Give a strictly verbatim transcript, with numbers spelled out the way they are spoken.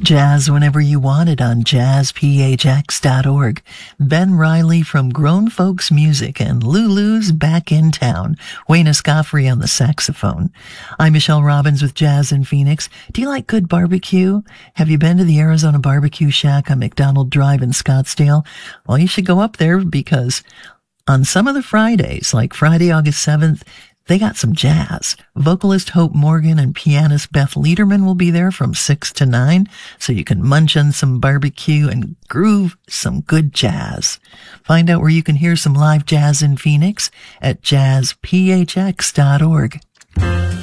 Jazz whenever you want it on jazz p h x dot org. Ben Riley from Grown Folks Music and Lulu's back in town. Wayne Escoffrey on the saxophone. I'm Michelle Robbins with Jazz in Phoenix. Do you like good barbecue? Have you been to the Arizona Barbecue Shack on McDonald Drive in Scottsdale? Well, you should go up there because on some of the Fridays, like Friday, August seventh, they got some jazz. Vocalist Hope Morgan and pianist Beth Liederman will be there from six to nine, so you can munch on some barbecue and groove some good jazz. Find out where you can hear some live jazz in Phoenix at jazz p h x dot org.